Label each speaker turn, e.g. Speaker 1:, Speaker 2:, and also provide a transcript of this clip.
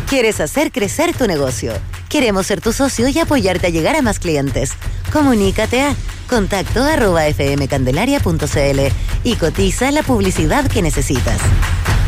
Speaker 1: ¿Quieres hacer crecer tu negocio? Queremos ser tu socio y apoyarte a llegar a más clientes. Comunícate a contacto@fmcandelaria.cl y cotiza la publicidad que necesitas.